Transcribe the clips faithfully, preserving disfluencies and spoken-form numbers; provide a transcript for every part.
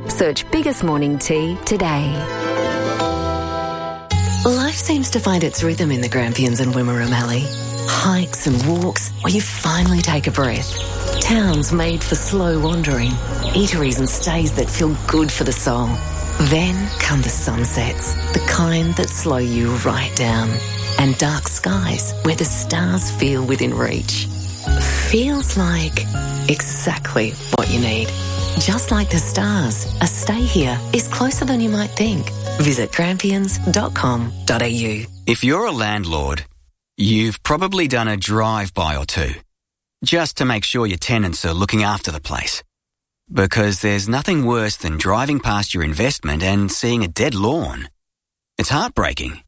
Search Biggest Morning Tea today. Life seems to find its rhythm in the Grampians and Wimmera Valley. Hikes and walks where you finally take a breath. Towns made for slow wandering. Eateries and stays that feel good for the soul. Then come the sunsets, the kind that slow you right down. And dark skies where the stars feel within reach. Feels like exactly what you need. Just like the stars, a stay here is closer than you might think. Visit grampians dot com dot a u. If you're a landlord, you've probably done a drive-by or two, just to make sure your tenants are looking after the place. Because there's nothing worse than driving past your investment and seeing a dead lawn. It's heartbreaking.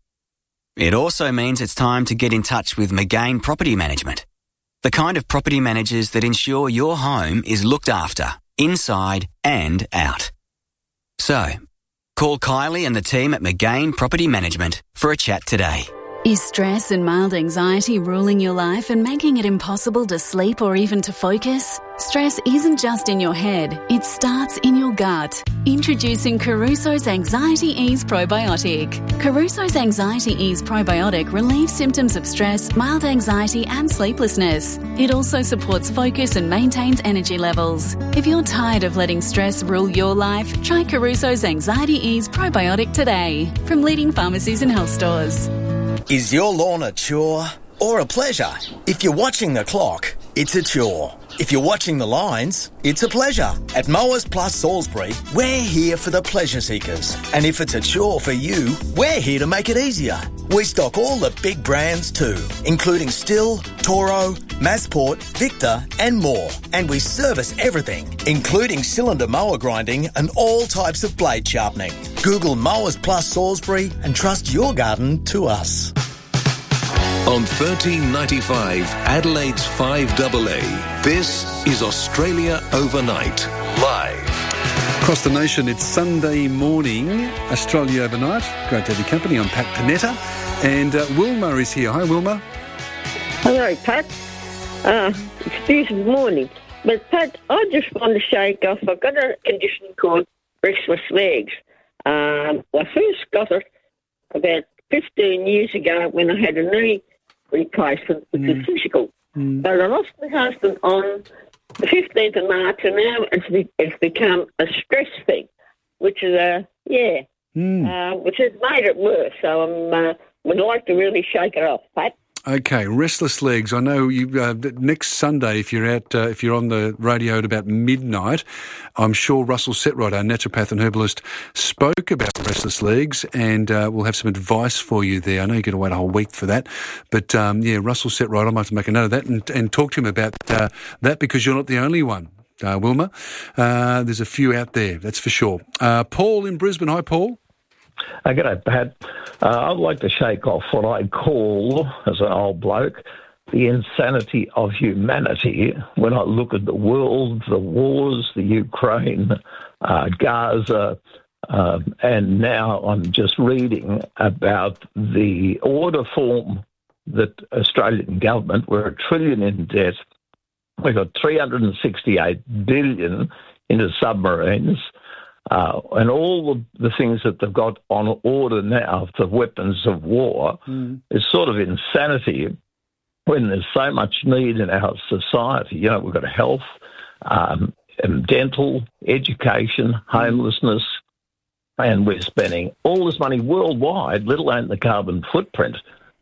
It also means it's time to get in touch with McGain Property Management, the kind of property managers that ensure your home is looked after, inside and out. So, call Kylie and the team at McGain Property Management for a chat today. Is stress and mild anxiety ruling your life and making it impossible to sleep or even to focus? Stress isn't just in your head, it starts in your gut. Introducing Caruso's Anxiety Ease Probiotic. Caruso's Anxiety Ease Probiotic relieves symptoms of stress, mild anxiety and sleeplessness. It also supports focus and maintains energy levels. If you're tired of letting stress rule your life, try Caruso's Anxiety Ease Probiotic today from leading pharmacies and health stores. Is your lawn a chore or a pleasure? If you're watching the clock, it's a chore. If you're watching the lines, it's a pleasure. At Mowers Plus Salisbury, we're here for the pleasure seekers. And if it's a chore for you, we're here to make it easier. We stock all the big brands too, including Still, Toro, Massport, Victor and more. And we service everything, including cylinder mower grinding and all types of blade sharpening. Google Mowers Plus Salisbury and trust your garden to us. On thirteen ninety-five, Adelaide's five A A, this is Australia Overnight, live. Across the nation, it's Sunday morning, Australia Overnight. Great to have your company. I'm Pat Panetta. And uh, Wilma is here. Hi, Wilma. Hello, Pat. Uh, it's a beautiful morning. But, Pat, I just want to shake off. I've got a condition called restless legs. Um, I first got it about fifteen years ago when I had a knee replacement, which mm. was physical. Mm. But I lost my husband on the fifteenth of March, and now it's, be- it's become a stress thing, which is, uh, yeah, mm. uh, which has made it worse. So I uh, would like to really shake it off, Pat. Okay, restless legs. I know you. Uh, next Sunday, if you're at, uh, if you're on the radio at about midnight, I'm sure Russell Setright, our naturopath and herbalist, spoke about restless legs, and uh, we'll have some advice for you there. I know you're going to wait a whole week for that, but um, yeah, Russell Setright, I might have to make a note of that and, and talk to him about uh, that because you're not the only one, uh, Wilma. Uh, there's a few out there, that's for sure. Uh, Paul in Brisbane. Hi, Paul. Uh, g'day, Pat. Uh, I'd like to shake off what I call, as an old bloke, the insanity of humanity when I look at the world, the wars, the Ukraine, uh, Gaza, uh, and now I'm just reading about the order form that Australian government, we're a trillion in debt, we've got three hundred sixty-eight billion into submarines, Uh, and all the, the things that they've got on order now for weapons of war mm. is sort of insanity when there's so much need in our society. You know, we've got health, um, and dental, education, homelessness, and we're spending all this money worldwide, let alone the carbon footprint,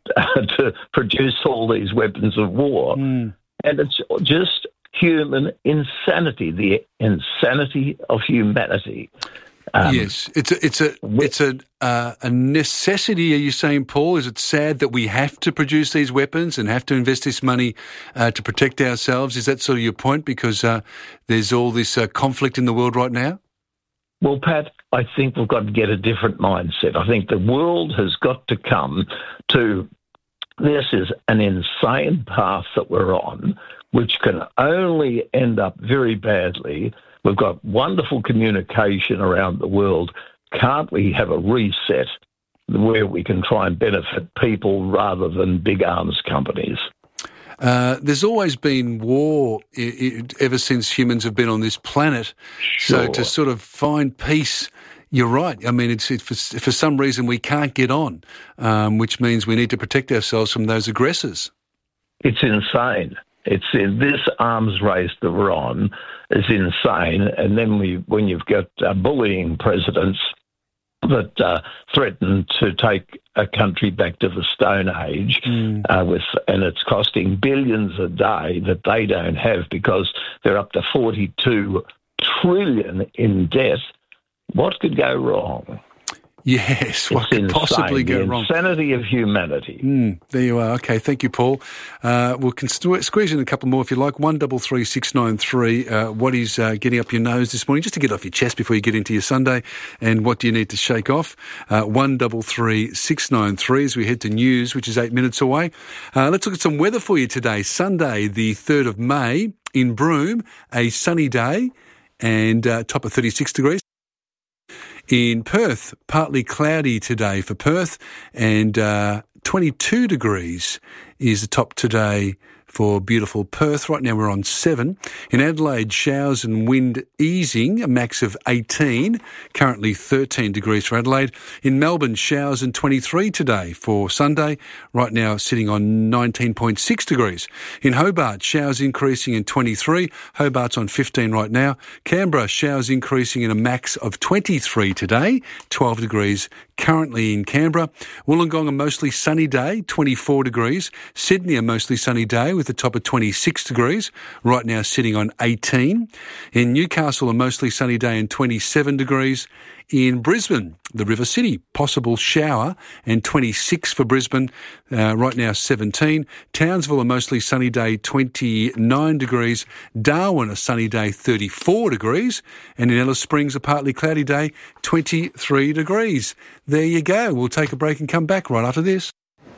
to produce all these weapons of war. Mm. And it's just human insanity, the insanity of humanity. Um, yes, it's a it's a it's a uh, a necessity. Are you saying, Paul? Is it sad that we have to produce these weapons and have to invest this money uh, to protect ourselves? Is that sort of your point? Because uh, there's all this uh, conflict in the world right now. Well, Pat, I think we've got to get a different mindset. I think the world has got to come to this is an insane path that we're on, which can only end up very badly. We've got wonderful communication around the world. Can't we have a reset where we can try and benefit people rather than big arms companies? Uh, there's always been war I- I- ever since humans have been on this planet. Sure. So to sort of find peace, you're right. I mean, it's, it's for, for some reason we can't get on, um, which means we need to protect ourselves from those aggressors. It's insane. It's in this arms race that we're on is insane. And then we, when you've got uh, bullying presidents that uh, threaten to take a country back to the Stone Age, mm. uh, with, and it's costing billions a day that they don't have because they're up to forty-two trillion in debt. What could go wrong? Yes, what it's could insane. possibly go the wrong? Insanity of humanity. Mm, there you are. Okay, thank you, Paul. Uh, we'll can st- squeeze in a couple more if you like. One double three six nine three. Uh, what is uh, getting up your nose this morning? Just to get off your chest before you get into your Sunday. And what do you need to shake off? Uh, one double three six nine three. As we head to news, which is eight minutes away. Uh, let's look at some weather for you today. Sunday, the third of May, in Broome, a sunny day and uh, top of thirty-six degrees. In Perth, partly cloudy today for Perth, and uh, twenty-two degrees is the top today for beautiful Perth. Right now we're on seven. In Adelaide, showers and wind easing, a max of eighteen. Currently thirteen degrees for Adelaide. In Melbourne, showers and twenty-three today for Sunday. Right now sitting on nineteen point six degrees. In Hobart, showers increasing in twenty-three. Hobart's on fifteen right now. Canberra, showers increasing in a max of twenty-three today. twelve degrees currently in Canberra. Wollongong, a mostly sunny day, twenty-four degrees. Sydney, a mostly sunny day with a top of twenty-six degrees. Right now sitting on eighteen. In Newcastle, a mostly sunny day and twenty-seven degrees. In Brisbane, the River City, possible shower and twenty-six for Brisbane. Uh, right now seventeen. Townsville, a mostly sunny day, twenty-nine degrees. Darwin, a sunny day, thirty-four degrees. And in Alice Springs, a partly cloudy day, twenty-three degrees. There you go. We'll take a break and come back right after this.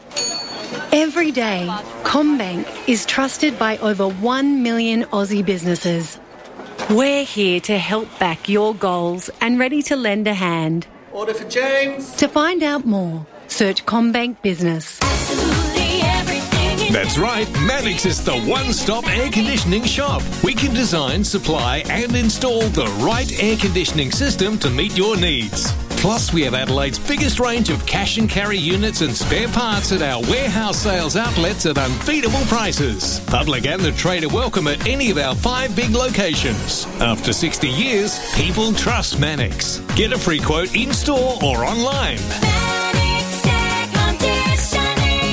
Every day, CommBank is trusted by over one million Aussie businesses. We're here to help back your goals and ready to lend a hand. Order for James. To find out more, search CommBank Business. Absolutely everything. That's right, Mannix is the one-stop air conditioning shop. We can design, supply and install the right air conditioning system to meet your needs. Plus, we have Adelaide's biggest range of cash and carry units and spare parts at our warehouse sales outlets at unbeatable prices. Public and the trade are welcome at any of our five big locations. After sixty years, people trust Mannix. Get a free quote in-store or online. Mannix Air Conditioning.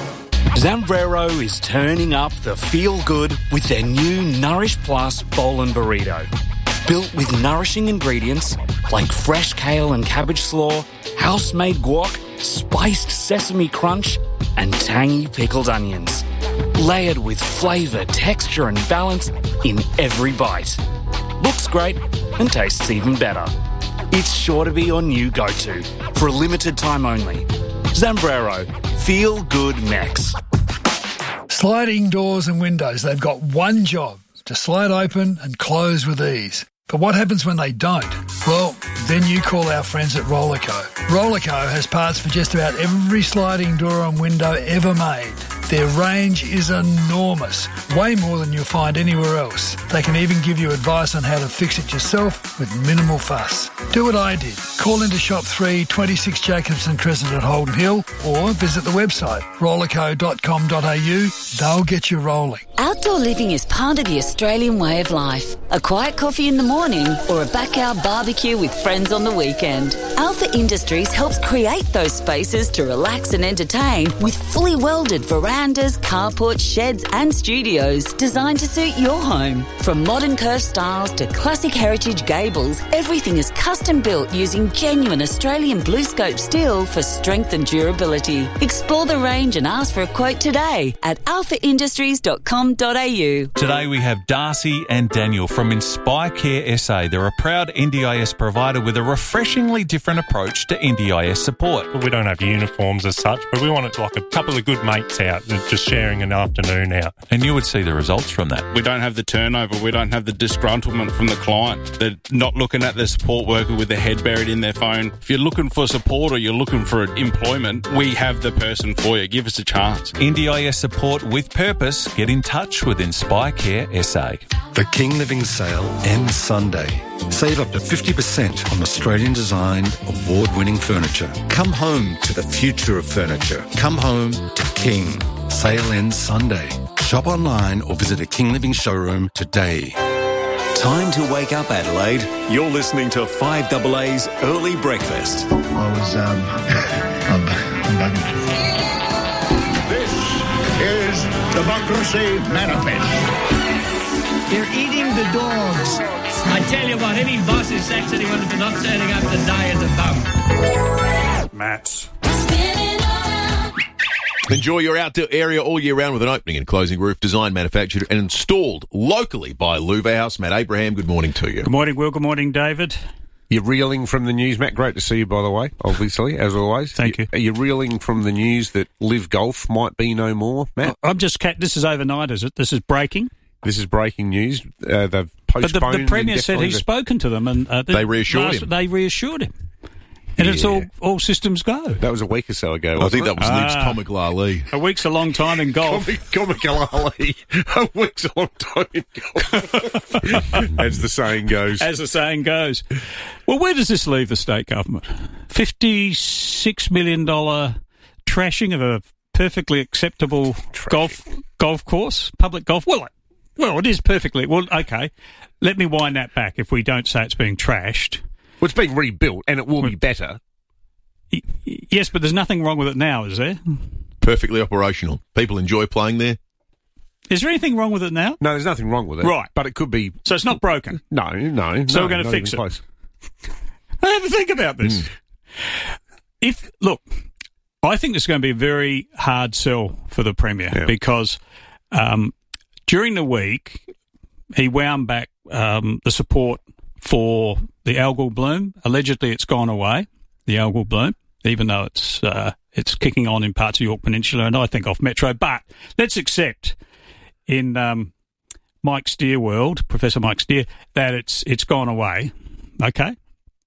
Zambrero is turning up the feel-good with their new Nourish Plus Bowl and Burrito. Built with nourishing ingredients like fresh kale and cabbage slaw, house-made guac, spiced sesame crunch, and tangy pickled onions. Layered with flavour, texture and balance in every bite. Looks great and tastes even better. It's sure to be your new go-to for a limited time only. Zambrero. Feel good Mex. Sliding doors and windows, they've got one job, to slide open and close with ease. But what happens when they don't? Well, then you call our friends at Rollerco. Rollerco has parts for just about every sliding door and window ever made. Their range is enormous, way more than you'll find anywhere else. They can even give you advice on how to fix it yourself with minimal fuss. Do what I did. Call into Shop three, twenty-six Jacobson Crescent at Holden Hill, or visit the website rollerco dot com dot a u. They'll get you rolling. Outdoor living is part of the Australian way of life. A quiet coffee in the morning or a backyard barbecue with friends on the weekend. Alpha Industries helps create those spaces to relax and entertain with fully welded verandas, carports, sheds and studios designed to suit your home. From modern curved styles to classic heritage gables, everything is custom built using genuine Australian blue scope steel for strength and durability. Explore the range and ask for a quote today at alpha industries dot com com dot a u. Today we have Darcy and Daniel from Inspire Care S A. They're a proud N D I S provider with a refreshingly different approach to N D I S support. We don't have uniforms as such, but we want it like a couple of good mates out, just sharing an afternoon out. And you would see the results from that. We don't have the turnover. We don't have the disgruntlement from the client. They're not looking at the support worker with their head buried in their phone. If you're looking for support or you're looking for employment, we have the person for you. Give us a chance. N D I S support with purpose. Get in touch with Inspire Care S A. The King Living sale ends Sunday. Save up to fifty percent on Australian-designed, award-winning furniture. Come home to the future of furniture. Come home to King. Sale ends Sunday. Shop online or visit a King Living showroom today. Time to wake up, Adelaide. You're listening to five A A's Early Breakfast. I was, um, I'm, I'm bugging. This is Democracy Manifest. They're eating the dogs. I tell you what, any boss who sacks anyone for not turning up today is a bum. Matt. Enjoy your outdoor area all year round with an opening and closing roof designed, manufactured and installed locally by Louver House. Matt Abraham, good morning to you. Good morning, Will. Good morning, David. You're reeling from the news, Matt. Great to see you, by the way, obviously, as always. Thank you. Are you reeling from the news that Live Golf might be no more, Matt? I'm just... This is overnight, is it? This is breaking? This is breaking news. Uh, they've postponed... But the, the Premier said he's spoken to them and... Uh, they reassured last, him. They reassured him. And yeah. It's all all systems go. That was a week or so ago. I think it? that was ah, Liv's Comical Ali. A week's a long time in golf. Comic, comical Ali. A week's a long time in golf. As the saying goes. As the saying goes. Well, where does this leave the state government? fifty-six million dollars trashing of a perfectly acceptable trashing. golf golf course, public golf. Well, well, it is perfectly. Well, okay. Let me wind that back if we don't say it's being trashed. Well, it's being rebuilt, and it will be better. Yes, but there's nothing wrong with it now, is there? Perfectly operational. People enjoy playing there. Is there anything wrong with it now? No, there's nothing wrong with it. Right. But it could be... So it's not broken? No, no. So no, we're going to fix it? Close. I have to think about this. Mm. If Look, I think this is going to be a very hard sell for the Premier yeah. because um, during the week, he wound back um, the support for the algal bloom. Allegedly, it's gone away, the algal bloom, even though it's uh, it's kicking on in parts of York Peninsula and I think off Metro. But let's accept in um, Mike Steer world, Professor Mike Steer, that it's it's gone away. Okay.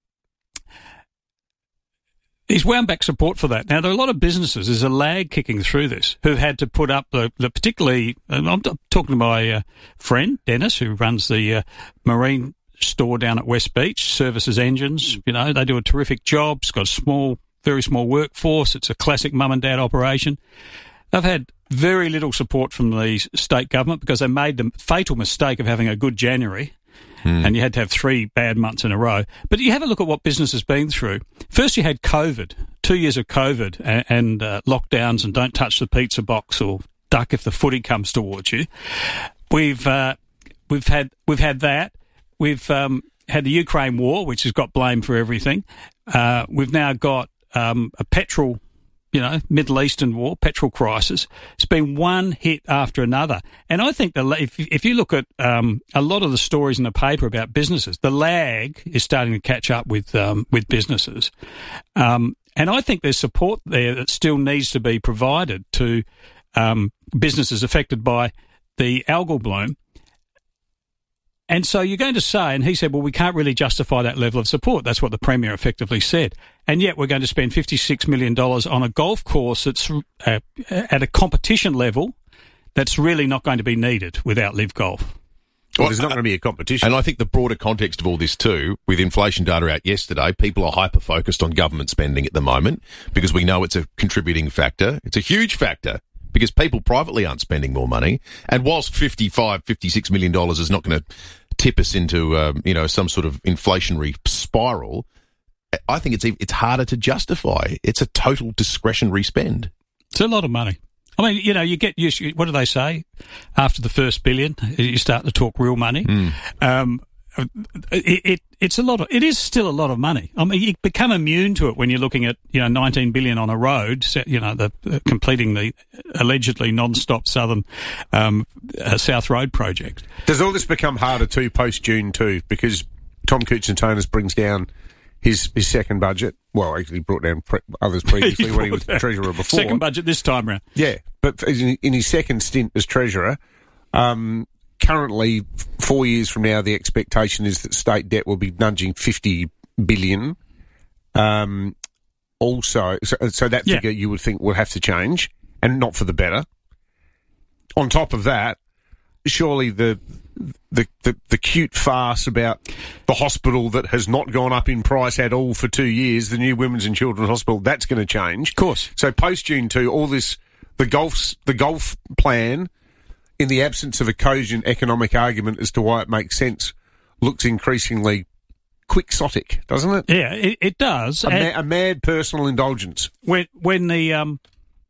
He's wound back support for that. Now, there are a lot of businesses, there's a lag kicking through this, who've had to put up the, the particularly, and I'm talking to my uh, friend, Dennis, who runs the uh, marine store down at West Beach, services engines. You know, they do a terrific job. It's got a small, very small workforce. It's a classic mum and dad operation. They've had very little support from the state government because they made the fatal mistake of having a good January. Hmm. And you had to have three bad months in a row. But you have a look at what business has been through. First, you had COVID, two years of COVID and, and uh, lockdowns and don't touch the pizza box or duck if the footy comes towards you. We've uh, we've had we've had that. We've um, had the Ukraine war, which has got blame for everything. Uh, we've now got um, a petrol, you know, Middle Eastern war, petrol crisis. It's been one hit after another. And I think the if, if you look at um, a lot of the stories in the paper about businesses, the lag is starting to catch up with um, with businesses. Um, and I think there's support there that still needs to be provided to um, businesses affected by the algal bloom. And so you're going to say, and he said, well, we can't really justify that level of support. That's what the Premier effectively said. And yet we're going to spend fifty-six million dollars on a golf course that's uh, at a competition level that's really not going to be needed without Live Golf. Well, there's not going to be a competition. And I think the broader context of all this too, with inflation data out yesterday, people are hyper-focused on government spending at the moment because we know it's a contributing factor. It's a huge factor. Because people privately aren't spending more money. And whilst fifty-five, fifty-six million dollars is not going to tip us into, um, you know, some sort of inflationary spiral, I think it's it's harder to justify. It's a total discretionary spend. It's a lot of money. I mean, you know, you get used, what do they say? After the first billion, you start to talk real money. Mm. Um, it, it it's a lot of, it is still a lot of money. I mean, you become immune to it when you're looking at, you know, nineteen billion on a road, you know, the uh, completing the allegedly non-stop Southern um, uh, South Road project. Does all this become harder too post June too? Because Tom Koutsantonis brings down his his second budget. Well, actually brought down pre- others previously when he was treasurer before. Second budget this time round. Yeah, but in, in his second stint as treasurer, um, currently four years from now, the expectation is that state debt will be nudging fifty billion. Um, also, so, so that figure yeah. you would think will have to change, and not for the better. On top of that, surely the the, the the cute farce about the hospital that has not gone up in price at all for two years, the new Women's and Children's Hospital, that's going to change. Of course. So post June two, all this the golf the golf plan, in the absence of a cogent economic argument as to why it makes sense, looks increasingly quixotic, doesn't it? Yeah, it, it does. A, ma- a mad personal indulgence. When when the um.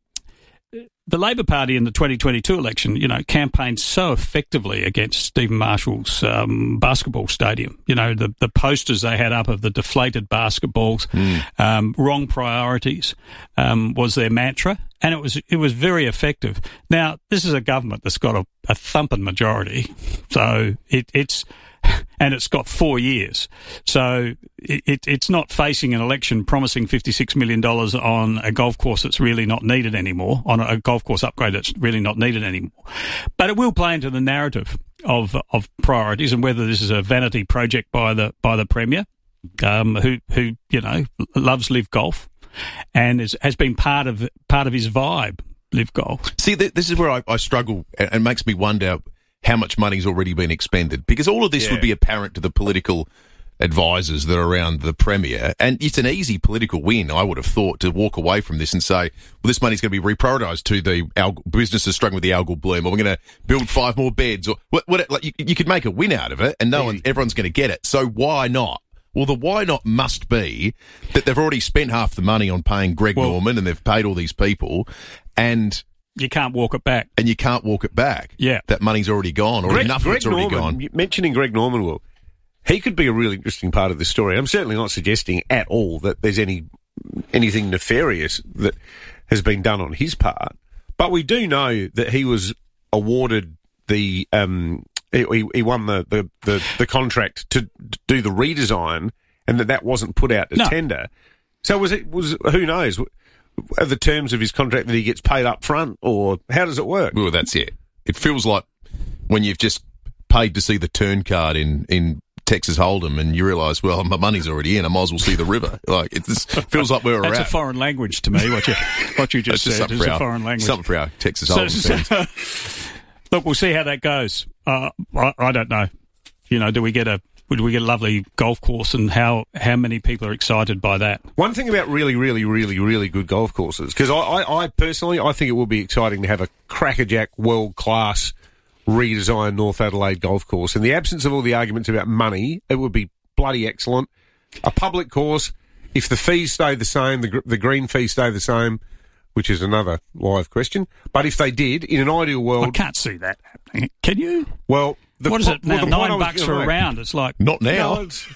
The Labor Party in the twenty twenty-two election, you know, campaigned so effectively against Stephen Marshall's um, basketball stadium. You know, the, the posters they had up of the deflated basketballs, mm. um, wrong priorities um, was their mantra, and it was it was very effective. Now, this is a government that's got a, a thumping majority, so it, it's and it's got four years. So it, it, it's not facing an election promising fifty-six million dollars on a golf course that's really not needed anymore, on a golf course upgrade that's really not needed anymore. But it will play into the narrative of of priorities and whether this is a vanity project by the by the Premier, um, who who you know loves Live Golf, and is, has been part of part of his vibe, Live Golf. See, th- this is where I, I struggle, and it makes me wonder how much money's already been expended, because all of this yeah. would be apparent to the political advisors that are around the Premier, and it's an easy political win, I would have thought, to walk away from this and say, well, this money's going to be reprioritised to the algal, businesses struggling with the algal bloom, or we're going to build five more beds, or what, what like you, you could make a win out of it, and no one, everyone's going to get it. So why not? Well, the why not must be that they've already spent half the money on paying Greg well, Norman, and they've paid all these people, and you can't walk it back. And you can't walk it back. Yeah. That money's already gone, or Greg, enough Greg of it's already Norman, gone. Mentioning Greg Norman, Will, he could be a really interesting part of this story. I'm certainly not suggesting at all that there's any anything nefarious that has been done on his part. But we do know that he was awarded the, um, he, he won the, the, the, the contract to do the redesign, and that that wasn't put out to no. tender. So was it, was, who knows? Are the terms of his contract that he gets paid up front, or how does it work? Well, that's it. It feels like when you've just paid to see the turn card in, in Texas Hold'em and you realise, well, my money's already in, I might as well see the river. Like, it feels like where we're That's at. a foreign language to me, what you, what you just said is a our, foreign language. Something for our Texas so, Hold'em so, fans. Look, we'll see how that goes. Uh, I, I don't know. You know, do we get a Would we get a lovely golf course, and how, how many people are excited by that? One thing about really, really, really, really good golf courses, because I, I, I personally, I think it will be exciting to have a crackerjack, world-class, redesigned North Adelaide golf course. In the absence of all the arguments about money, it would be bloody excellent. A public course, if the fees stay the same, the, the green fees stay the same, which is another live question. But if they did, in an ideal world... I can't see that happening. Can you? Well... The what is it now? well, Nine bucks for a round. It's like not now. No, it's,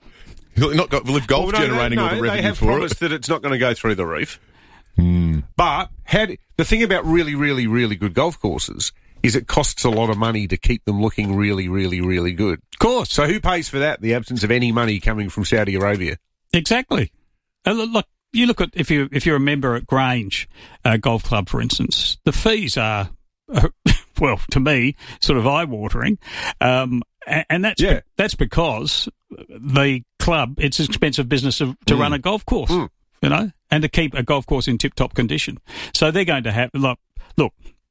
not got Live Golf well, no, generating no, all the no, revenue they have for promised it. that it's not going to go through the roof. Mm. But had, the thing about really, really, really good golf courses is it costs a lot of money to keep them looking really, really, really good. Of course. So who pays for that? The absence of any money coming from Saudi Arabia. Exactly. Uh, look, you look at if you if you're a member at Grange uh, Golf Club, for instance, the fees are uh, well, to me, sort of eye-watering. Um, And that's yeah. be- that's because the club, it's an expensive business to, to mm. run a golf course, mm. you know, and to keep a golf course in tip-top condition. So they're going to have, look, look,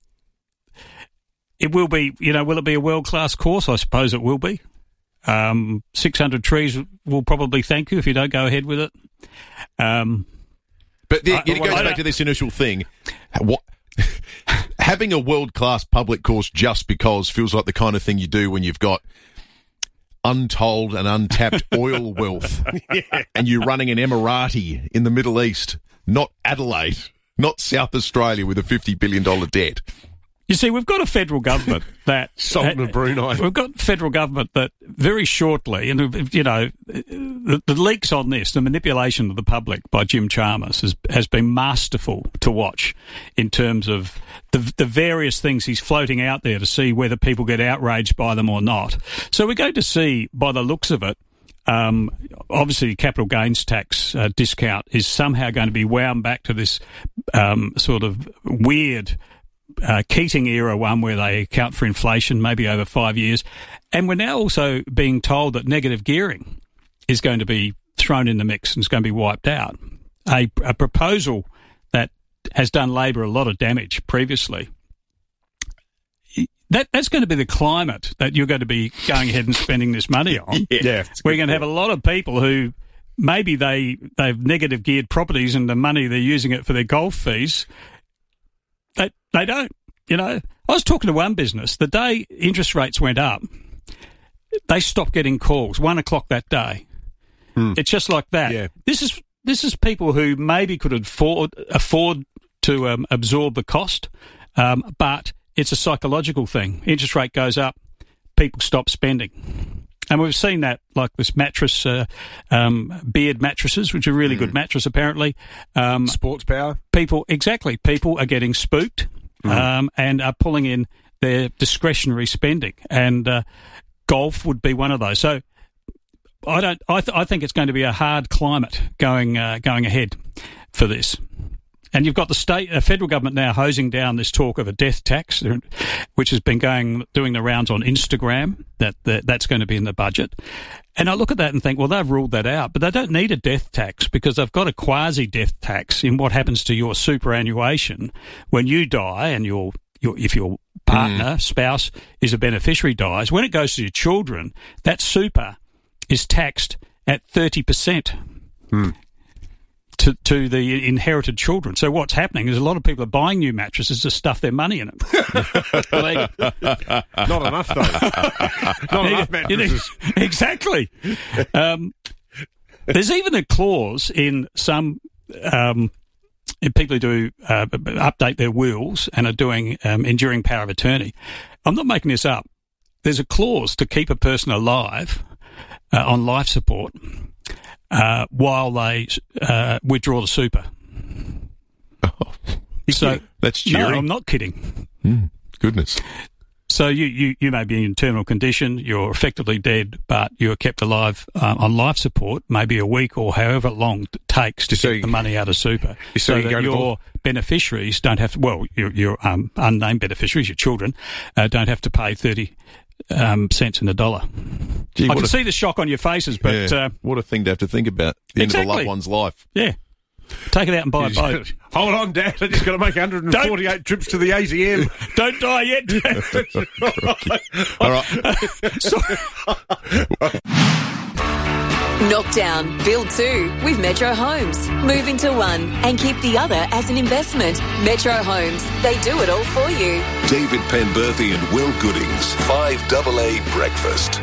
it will be, you know, will it be a world-class course? I suppose it will be. Um, six hundred trees will probably thank you if you don't go ahead with it. Um, but the, I, it goes well, back to this initial thing. What... Having a world-class public course just because feels like the kind of thing you do when you've got untold and untapped oil wealth yeah. and you're running an Emirati in the Middle East, not Adelaide, not South Australia with a fifty billion dollars debt. You see, we've got a federal government that Sultan of Brunei. We've got federal government that very shortly, and you know, the, the leaks on this, the manipulation of the public by Jim Chalmers has has been masterful to watch in terms of the the various things he's floating out there to see whether people get outraged by them or not. So we're going to see, by the looks of it, Um, obviously, capital gains tax uh, discount is somehow going to be wound back to this um, sort of weird uh, Keating era one where they account for inflation maybe over five years. And we're now also being told that negative gearing is going to be thrown in the mix and it's going to be wiped out. A, a proposal that has done Labor a lot of damage previously. That that's going to be the climate that you're going to be going ahead and spending this money on. Yeah, yeah we're going to have a lot of people who maybe they they've negative geared properties and the money they're using it for their golf fees. They they don't. You know, I was talking to one business the day interest rates went up. They stopped getting calls one o'clock that day. Hmm. It's just like that. Yeah. This is this is people who maybe could afford afford to um, absorb the cost, um, but it's a psychological thing. Interest rate goes up, people stop spending. And we've seen that, like this mattress, uh, um, Beard mattresses, which are a really mm. good mattress, apparently. Um, Sports Power. People, exactly. People are getting spooked mm. um, and are pulling in their discretionary spending. And uh, golf would be one of those. So I don't. I, th- I think it's going to be a hard climate going uh, going ahead for this. And you've got the state, uh, federal government now hosing down this talk of a death tax, which has been going doing the rounds on Instagram. That, that that's going to be in the budget. And I look at that and think, well, they've ruled that out, but they don't need a death tax because they've got a quasi-death tax in what happens to your superannuation when you die and your your if your partner, mm. spouse is a beneficiary dies. When it goes to your children, that super is taxed at thirty percent. Mm. To, to the inherited children. So what's happening is a lot of people are buying new mattresses to stuff their money in them. Not enough, though. Not enough mattresses. Exactly. Um, there's even a clause in some um, in people who do uh, update their wills and are doing um, enduring power of attorney. I'm not making this up. There's a clause to keep a person alive uh, on life support Uh, while they uh, withdraw the super. Oh, so that's cheery. No, I'm not kidding. Mm, goodness. So you, you, you may be in terminal condition, you're effectively dead, but you're kept alive um, on life support, maybe a week or however long it takes to so get you, the money out of super. So, so you that your beneficiaries don't have to, well, your, your um, unnamed beneficiaries, your children, uh, don't have to pay thirty Um, cents in the dollar. Gee, I can a, see the shock on your faces, but yeah, uh, what a thing to have to think about. The exactly. end of a loved one's life. Yeah, take it out and buy a boat. Hold on, Dad. I just got to make one hundred forty-eight don't, trips to the A T M. Don't die yet, Dad. All right. Knock down, build two with Metro Homes. Move into one and keep the other as an investment. Metro Homes, they do it all for you. David Penberthy and Will Goodings, five double A Breakfast.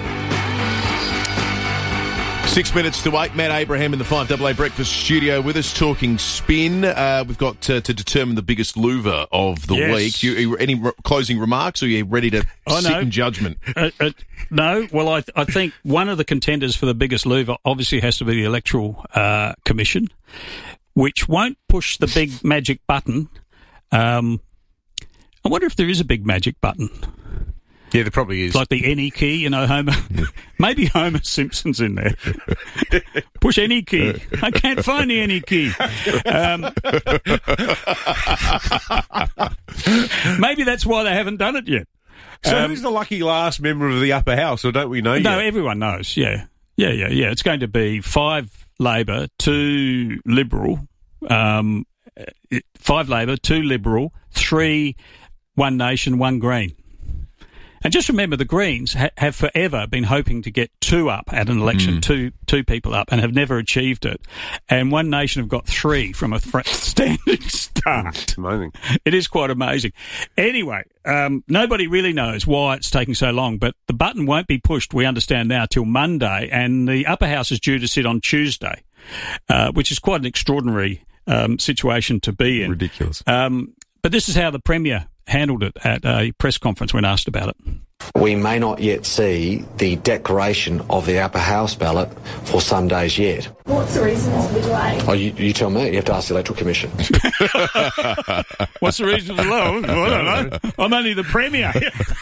Six minutes to eight. Matt Abraham in the five double A Breakfast studio with us talking spin. Uh, we've got uh, to determine the biggest loser of the yes. week. You, you, any re- closing remarks, or are you ready to oh, sit no. in judgment? Uh, uh, no. Well, I, th- I think one of the contenders for the biggest loser obviously has to be the Electoral uh, Commission, which won't push the big magic button. Um, I wonder if there is a big magic button. Yeah, there probably is. Like the any key, you know, Homer. Maybe Homer Simpson's in there. Push any key. I can't find the any key. Um, maybe that's why they haven't done it yet. So um, who's the lucky last member of the upper house, or don't we know no, yet? Everyone knows, yeah. Yeah, yeah, yeah. It's going to be five Labor, two Liberal, um, five Labor, two Liberal, three One Nation, one Green. And just remember, the Greens ha- have forever been hoping to get two up at an election, mm. two two people up, and have never achieved it. And One Nation have got three from a th- standing start. It's amazing. It is quite amazing. Anyway, um, nobody really knows why it's taking so long, but the button won't be pushed, we understand now, till Monday, and the upper house is due to sit on Tuesday, uh, which is quite an extraordinary um, situation to be in. Ridiculous. Um, but this is how the Premier handled it at a press conference when asked about it. We may not yet see the declaration of the upper house ballot for some days yet. What's the reason for the delay? Oh, you, you tell me. You have to ask the Electoral Commission. What's the reason for the delay? I don't know. I'm only the Premier.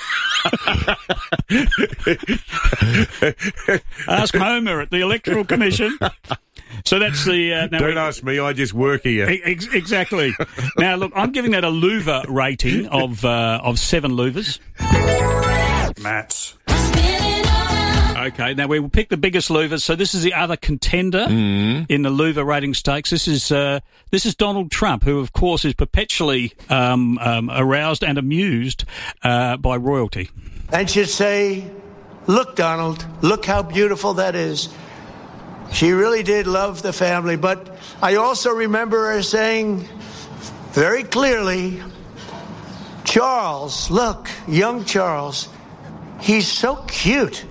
Ask Homer at the Electoral Commission. So that's the... Uh, now Don't ask me, I just work here. Ex- exactly. Now, look, I'm giving that a louver rating of uh, of seven louvers. Matt. Okay, now we will pick the biggest louvers. So this is the other contender Mm. in the louver rating stakes. This is uh, this is Donald Trump, who, of course, is perpetually um, um, aroused and amused uh, by royalty. And she'd say, "Look, Donald, look how beautiful that is." She really did love the family, but I also remember her saying very clearly, "Charles, look, young Charles, he's so cute."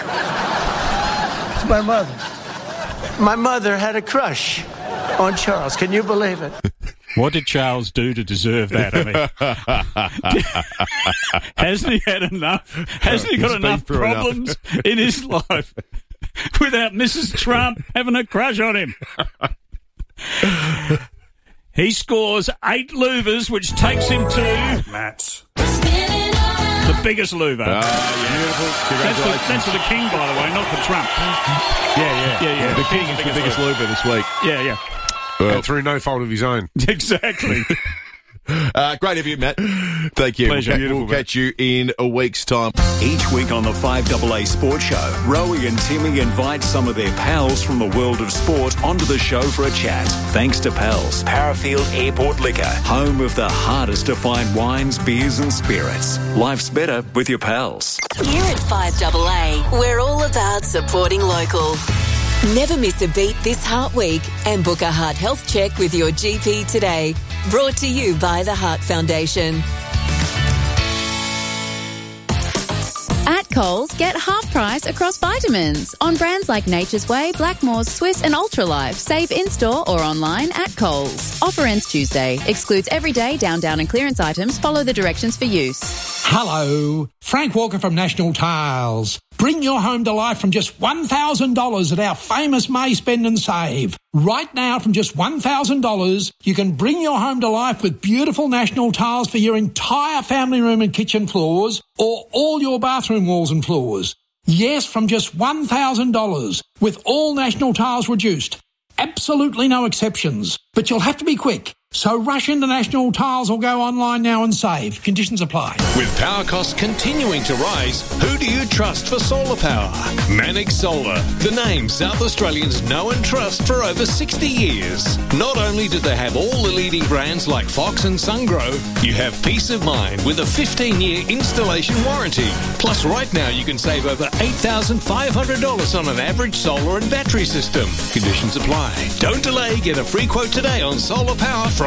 My mother. My mother had a crush on Charles. Can you believe it? What did Charles do to deserve that? I mean, hasn't he had enough? Hasn't he got He's been enough through problems enough. in his life without Missus Trump having a crush on him? He scores eight louvers, which takes him to Matt. the biggest louver. Ah, yeah. Beautiful. That's for, Congratulations. that's for the king, by the way, not for Trump. Yeah, yeah. Yeah, yeah. The king is the biggest louver this week. Yeah, yeah. Well, And through no fault of his own. Exactly. Uh, great of you, Matt. Thank you. Pleasure. We'll, Beautiful, we'll catch you in a week's time. Each week on the five A A Sports Show, Rowie and Timmy invite some of their pals from the world of sport onto the show for a chat. Thanks to Pals, Parafield Airport Liquor, home of the hardest to find wines, beers and spirits. Life's better with your pals. Here at five A A, we're all about supporting local. Never miss a beat this Heart Week and book a heart health check with your G P today. Brought to you by the Heart Foundation. At Coles, get half price across vitamins on brands like Nature's Way, Blackmores, Swiss and Ultralife. Save in-store or online at Coles. Offer ends Tuesday. Excludes everyday down, down and clearance items. Follow the directions for use. Hello, Frank Walker from National Tiles. Bring your home to life from just one thousand dollars at our famous May Spend and Save. Right now, from just one thousand dollars, you can bring your home to life with beautiful National Tiles for your entire family room and kitchen floors or all your bathroom walls and floors. Yes, from just one thousand dollars, with all National Tiles reduced. Absolutely no exceptions. But you'll have to be quick. So rush into National Tiles or go online now and save. Conditions apply. With power costs continuing to rise, who do you trust for solar power? Manic Solar, the name South Australians know and trust for over sixty years. Not only do they have all the leading brands like Fox and Sungrow, you have peace of mind with a fifteen-year installation warranty. Plus, right now you can save over eight thousand five hundred dollars on an average solar and battery system. Conditions apply. Don't delay. Get a free quote today on solar power from...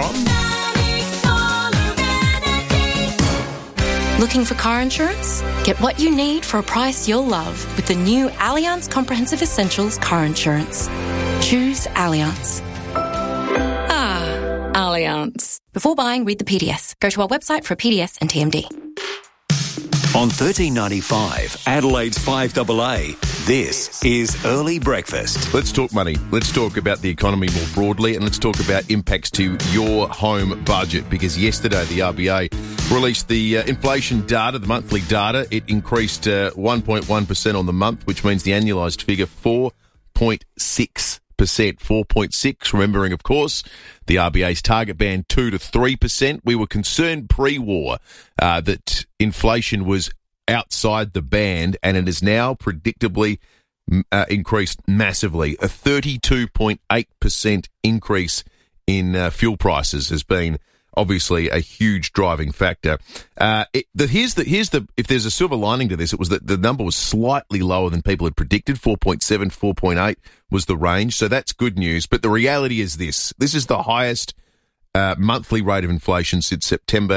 Looking for car insurance? Get what you need for a price you'll love with the new Allianz Comprehensive Essentials car insurance. Choose Allianz. Ah, Allianz. Before buying, read the P D S. Go to our website for a P D S and T M D. On thirteen ninety-five, Adelaide's five A A, this is Early Breakfast. Let's talk money. Let's talk about the economy more broadly, and let's talk about impacts to your home budget, because yesterday the R B A released the uh, inflation data, the monthly data. It increased uh, one point one percent on the month, which means the annualised figure four point six percent. four point six, remembering, of course, the R B A's target band two to three percent. We were concerned pre-war uh, that inflation was outside the band, and it has now predictably uh, increased massively. A thirty-two point eight percent increase in uh, fuel prices has been obviously a huge driving factor. Uh, it, the, here's the, here's the, if there's a silver lining to this, it was that the number was slightly lower than people had predicted. four point seven, four point eight was the range. So that's good news. But the reality is this, this is the highest, uh, monthly rate of inflation since September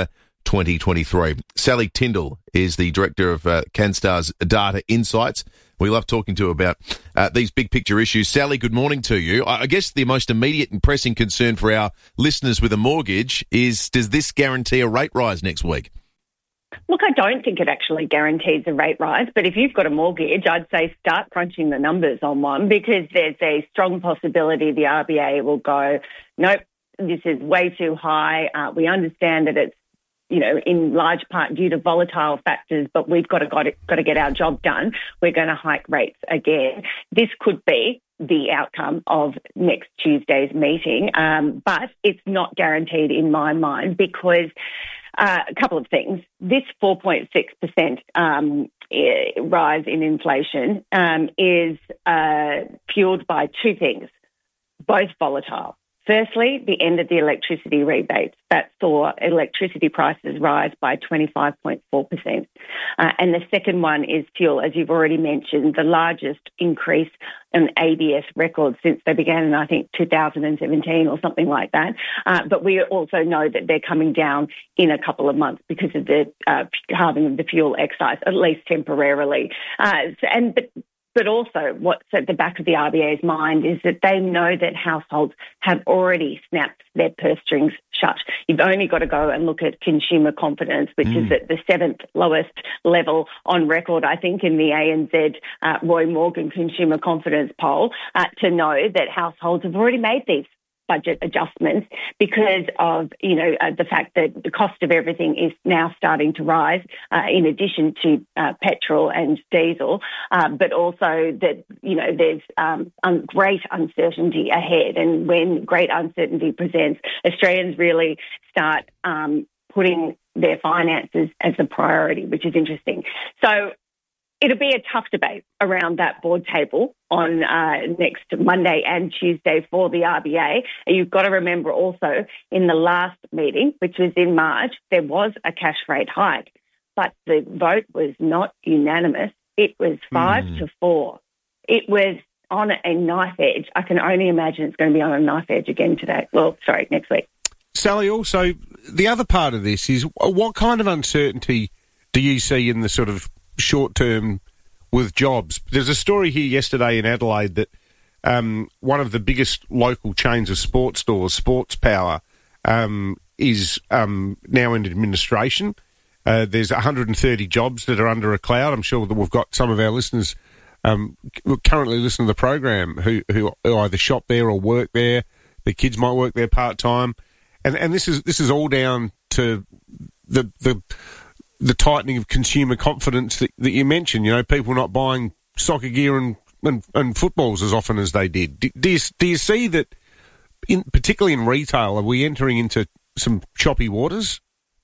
twenty twenty-three. Sally Tyndall is the director of uh, Canstar's Data Insights. We love talking to her about uh, these big picture issues. Sally, good morning to you. I I guess the most immediate and pressing concern for our listeners with a mortgage is, does this guarantee a rate rise next week? Look, I don't think it actually guarantees a rate rise, but if you've got a mortgage, I'd say start crunching the numbers on one, because there's a strong possibility the R B A will go, nope, this is way too high. Uh, we understand that it's, you know, in large part due to volatile factors, but we've got to, got to, got to get our job done. We're going to hike rates again. This could be the outcome of next Tuesday's meeting, um, but it's not guaranteed in my mind, because uh, a couple of things. This four point six percent um, rise in inflation um, is uh, fueled by two things, both volatile. Firstly, the end of the electricity rebates. That saw electricity prices rise by twenty-five point four percent. Uh, and the second one is fuel, as you've already mentioned, the largest increase in A B S records since they began in, I think, two thousand seventeen or something like that. Uh, but we also know that they're coming down in a couple of months because of the uh, halving of the fuel excise, at least temporarily. Uh, and but, But also what's at the back of the R B A's mind is that they know that households have already snapped their purse strings shut. You've only got to go and look at consumer confidence, which mm. is at the seventh lowest level on record, I think, in the A N Z uh, Roy Morgan Consumer Confidence Poll, uh, to know that households have already made these budget adjustments because of, you know, uh, the fact that the cost of everything is now starting to rise, uh, in addition to uh, petrol and diesel, uh, but also that, you know, there's um, un- great uncertainty ahead. And when great uncertainty presents, Australians really start um, putting their finances as a priority, which is interesting. So it'll be a tough debate around that board table on uh, next Monday and Tuesday for the R B A. And you've got to remember also, in the last meeting, which was in March, there was a cash rate hike, but the vote was not unanimous. It was five mm. to four. It was on a knife edge. I can only imagine it's going to be on a knife edge again today. Well, sorry, next week. Sally, also, the other part of this is, what kind of uncertainty do you see in the sort of short term with jobs? There's a story here yesterday in Adelaide that um, one of the biggest local chains of sports stores, Sports Power, um, is um, now in administration. Uh, there's one hundred thirty jobs that are under a cloud. I'm sure that we've got some of our listeners um, currently listening to the program who, who either shop there or work there. Their kids might work there part time, and and this is this is all down to the the. the tightening of consumer confidence that, that you mentioned, you know, people not buying soccer gear and, and, and footballs as often as they did. Do, do, you, do you see that, in, particularly in retail, are we entering into some choppy waters?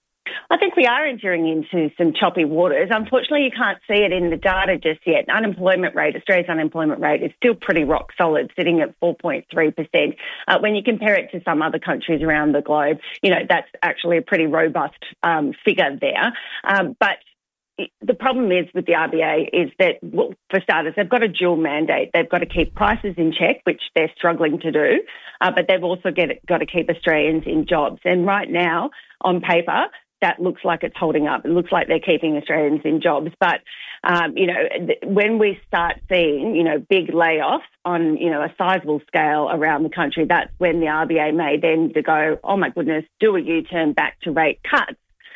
I think we are entering into some choppy waters. Unfortunately, you can't see it in the data just yet. Unemployment rate, Australia's unemployment rate, is still pretty rock solid, sitting at four point three percent. Uh, when you compare it to some other countries around the globe, you know, that's actually a pretty robust um, figure there. Um, but the problem is with the R B A is that, well, for starters, they've got a dual mandate. They've got to keep prices in check, which they're struggling to do, uh, but they've also get, got to keep Australians in jobs. And right now, on paper, that looks like it's holding up. It looks like they're keeping Australians in jobs. But, um, you know, th- when we start seeing, you know, big layoffs on, you know, a sizable scale around the country, that's when the R B A may then to go, oh, my goodness, do a U-turn back to rate cuts.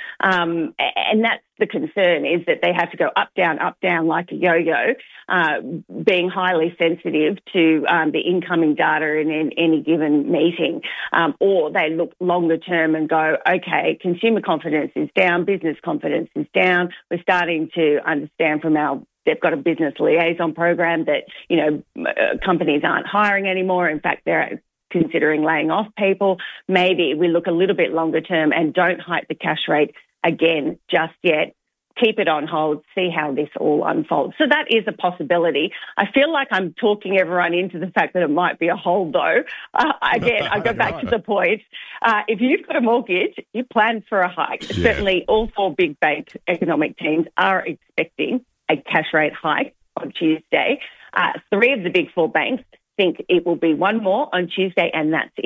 Um, and that's the concern, is that they have to go up, down, up, down like a yo-yo, uh, being highly sensitive to um, the incoming data in, in any given meeting. Um, or they look longer term and go, okay, consumer confidence is down, business confidence is down. We're starting to understand from our they've got a business liaison program that, you know, uh, companies aren't hiring anymore. In fact, they're considering laying off people. Maybe we look a little bit longer term and don't hike the cash rate again just yet. Keep it on hold, see how this all unfolds. So that is a possibility. I feel like I'm talking everyone into the fact that it might be a hold, though. Uh, again, I go back to the point. Uh, if you've got a mortgage, you plan for a hike. Yeah. Certainly all four big bank economic teams are expecting a cash rate hike on Tuesday. Uh, three of the big four banks think it will be one more on Tuesday, and that's it.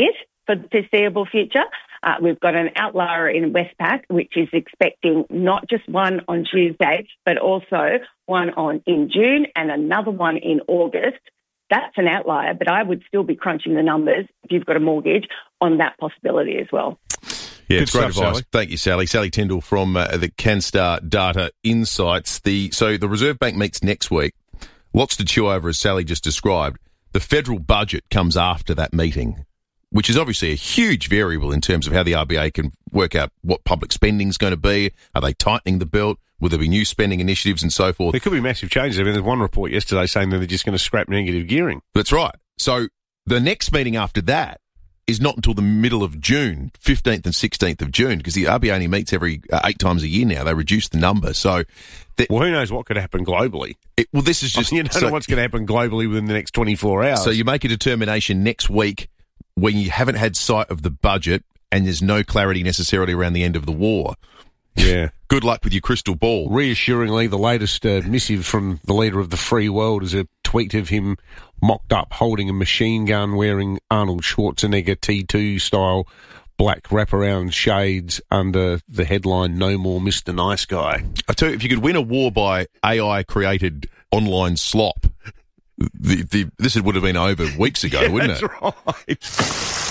for the foreseeable future. Uh, we've got an outlier in Westpac, which is expecting not just one on Tuesday, but also one on in June and another one in August. That's an outlier, but I would still be crunching the numbers if you've got a mortgage on that possibility as well. Yeah, Good it's great stuff, advice. Sally. Thank you, Sally. Sally Tyndall from uh, the CanStar Data Insights. The So the Reserve Bank meets next week. Lots to chew over, as Sally just described. The federal budget comes after that meeting, which is obviously a huge variable in terms of how the R B A can work out what public spending is going to be. Are they tightening the belt? Will there be new spending initiatives and so forth? There could be massive changes. I mean, there's one report yesterday saying that they're just going to scrap negative gearing. That's right. So the next meeting after that is not until the middle of June, fifteenth and sixteenth of June, because the R B A only meets every uh, eight times a year now. They reduced the number. So, the, well, who knows what could happen globally? It, well, this is just... I mean, you don't so, know what's going to happen globally within the next twenty-four hours. So you make a determination next week when you haven't had sight of the budget and there's no clarity necessarily around the end of the war. Yeah. Good luck with your crystal ball. Reassuringly, the latest uh, missive from the leader of the free world is a tweet of him mocked up holding a machine gun, wearing Arnold Schwarzenegger T two style black wraparound shades under the headline "No More Mister Nice Guy." I tell you, if you could win a war by A I created online slop, the, the this would have been over weeks ago, Yeah, wouldn't that's it? right.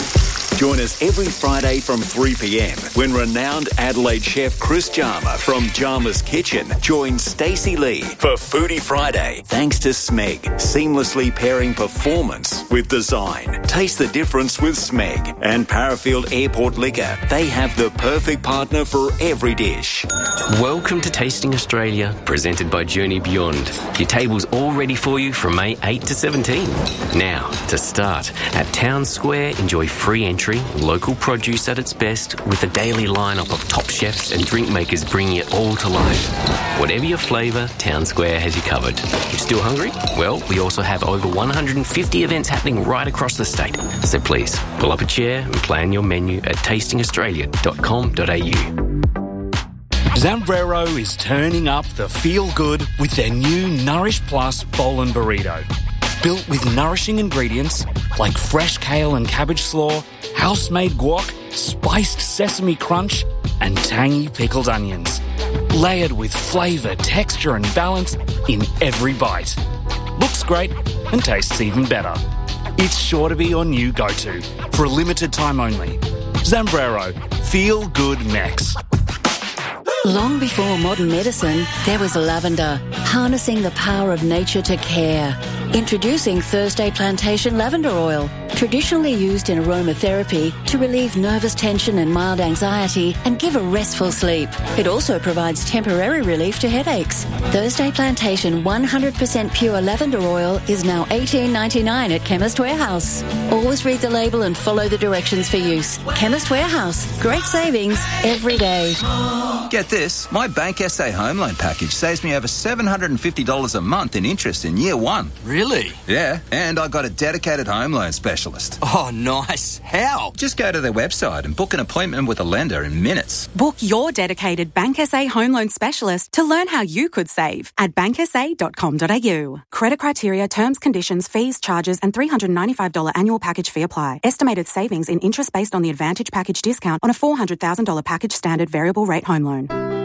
Join us every Friday from three p.m. when renowned Adelaide chef Chris Jarmer from Jarmer's Kitchen joins Stacey Lee for Foodie Friday. Thanks to Smeg, seamlessly pairing performance with design. Taste the difference with Smeg and Parafield Airport Liquor. They have the perfect partner for every dish. Welcome to Tasting Australia, presented by Journey Beyond. Your table's all ready for you from May eighth to seventeenth. Now, to start, at Town Square, enjoy free entry, local produce at its best, with a daily lineup of top chefs and drink makers bringing it all to life. Whatever your flavour, Town Square has you covered. You're still hungry? Well, we also have over one hundred fifty events happening right across the state. So please, pull up a chair and plan your menu at tasting australia dot com dot a u. Zambrero is turning up the feel-good with their new Nourish Plus Bowl and Burrito. Built with nourishing ingredients like fresh kale and cabbage slaw, house-made guac, spiced sesame crunch, and tangy pickled onions. Layered with flavour, texture and balance in every bite. Looks great and tastes even better. It's sure to be your new go-to for a limited time only. Zambrero, Feel Good Mex. Long before modern medicine, there was lavender, harnessing the power of nature to care. Introducing Thursday Plantation Lavender Oil, traditionally used in aromatherapy to relieve nervous tension and mild anxiety and give a restful sleep. It also provides temporary relief to headaches. Thursday Plantation one hundred percent pure lavender oil is now eighteen ninety-nine at Chemist Warehouse. Always read the label and follow the directions for use. Chemist Warehouse, great savings every day. Get this, my Bank S A home loan package saves me over seven hundred fifty dollars a month in interest in year one. Really? Yeah, and I got a dedicated home loan specialist. Oh, nice. How? Just go to their website and book an appointment with a lender in minutes. Book your dedicated Bank S A home loan specialist to learn how you could save at bank s a dot com dot a u. Credit criteria, terms, conditions, fees, charges and three hundred ninety-five dollars annual package fee apply. Estimated savings in interest based on the Advantage package discount on a four hundred thousand dollars package standard variable rate home loan.